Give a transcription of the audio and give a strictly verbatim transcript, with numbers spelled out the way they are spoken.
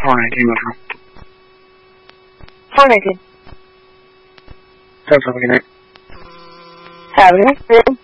four nineteen over. four nineteen. That's all we can. Have a nice day.